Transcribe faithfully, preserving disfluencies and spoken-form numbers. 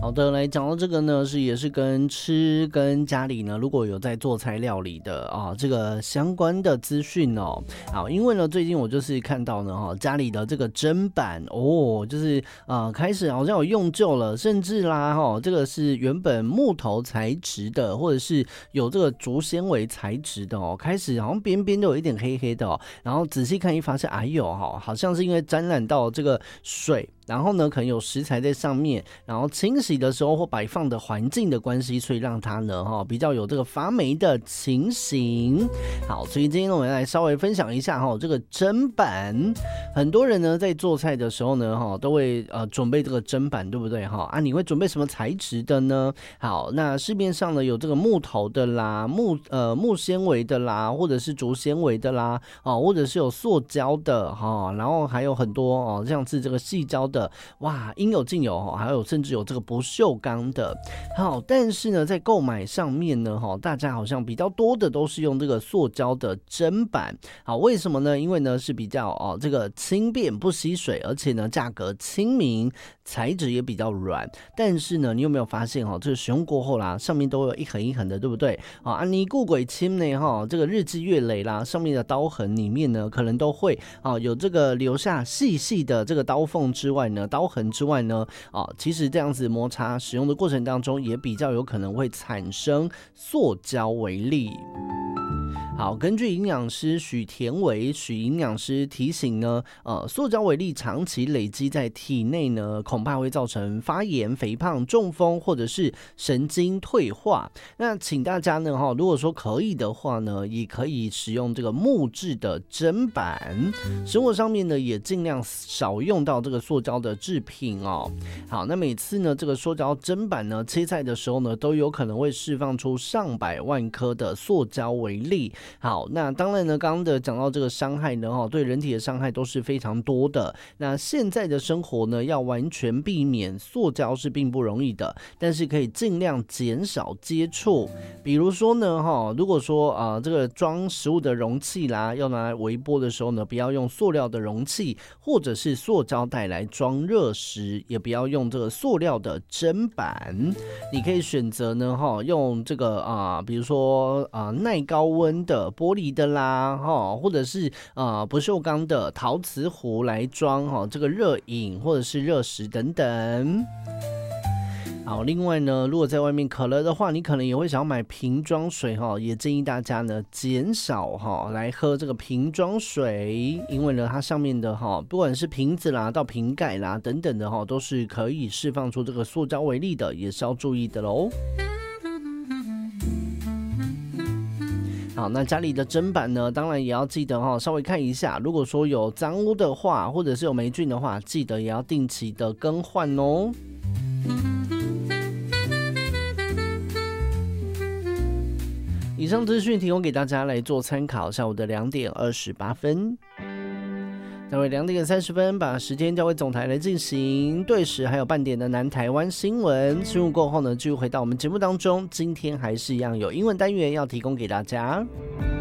好的，来讲到这个呢，是也是跟吃跟家里呢，如果有在做菜料理的啊，这个相关的资讯哦。好，因为呢，最近我就是看到呢，哈，家里的这个砧板哦，就是呃开始好像有用旧了，甚至啦，哈，这个是原本木头材质的，或者是有这个竹纤维材质的哦，开始好像边边都有一点黑黑的哦，然后仔细看一发现，哎呦哈，好像是因为沾染到这个水。然后呢，可能有食材在上面，然后清洗的时候或摆放的环境的关系，所以让它呢哈比较有这个发霉的情形。好，所以今天我们来稍微分享一下哈这个砧板。很多人呢在做菜的时候呢哈都会呃准备这个砧板，对不对哈？啊，你会准备什么材质的呢？好，那市面上呢有这个木头的啦，木呃木纤维的啦，或者是竹纤维的啦，哦，或者是有塑胶的哈，然后还有很多哦，像是这个矽胶的。的哇，应有尽有，还有甚至有这个不锈钢的。好，但是呢，在购买上面呢，大家好像比较多的都是用这个塑胶的砧板。好，为什么呢？因为呢是比较哦这个轻便不吸水，而且呢价格亲民，材质也比较软。但是呢，你有没有发现哈，这个使用过后啦，上面都有一横一横的，对不对？啊，尼固鬼亲呢哈，这个日积月累啦，上面的刀痕里面呢，可能都会啊有这个留下细细的这个刀缝之外。刀痕之外呢，啊，其实这样子摩擦使用的过程当中，也比较有可能会产生塑胶微粒。好，根据营养师许田维许营养师提醒呢，呃，塑胶微粒长期累积在体内呢，恐怕会造成发炎、肥胖、中风或者是神经退化。那请大家呢，哈，如果说可以的话呢，也可以使用这个木质的砧板，生活上面呢也尽量少用到这个塑胶的制品哦。好，那每次呢，这个塑胶砧板呢切菜的时候呢，都有可能会释放出上百万颗的塑胶微粒。好，那当然呢，刚刚的讲到这个伤害呢，对人体的伤害都是非常多的。那现在的生活呢，要完全避免塑胶是并不容易的，但是可以尽量减少接触。比如说呢，如果说呃这个装食物的容器啦，要拿来微波的时候呢，不要用塑料的容器或者是塑胶袋来装热食，也不要用这个塑料的砧板。你可以选择呢，用这个啊、呃，比如说啊、呃、耐高温的。玻璃的啦，或者是呃不锈钢的陶瓷壶来装这个热饮或者是热食等等。好，另外呢，如果在外面渴了的话，你可能也会想要买瓶装水哈，也建议大家呢减少哈来喝这个瓶装水，因为呢它上面的哈不管是瓶子啦到瓶盖啦等等的哈，都是可以释放出这个塑胶微粒的，也是要注意的喽。好，那家里的砧板呢，当然也要记得哈，稍微看一下，如果说有脏污的话，或者是有霉菌的话，记得也要定期的更换哦。以上资讯提供给大家来做参考，下午的两点二十八分。待会两点三十分，把时间交给总台来进行对时还有半点的南台湾新闻。新闻过后呢，继续回到我们节目当中。今天还是一样有英文单元要提供给大家。